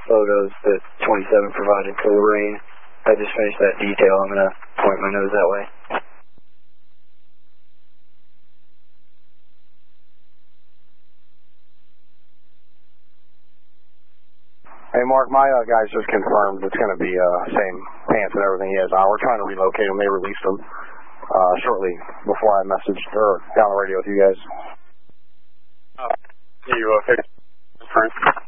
photos that 27 provided to Lorraine. I just finished that detail. I'm going to point my nose that way. Hey, Mark, my guys just confirmed it's going to be same pants and everything he has on. We're trying to relocate him. They released him shortly before I messaged or down the radio with you guys. You okay?